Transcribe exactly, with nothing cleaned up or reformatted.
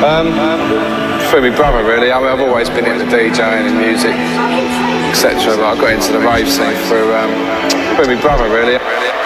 Um, through my brother, really. I mean, I've always been into DJing and music, et cetera. But I got into the rave scene through um, through my brother, really.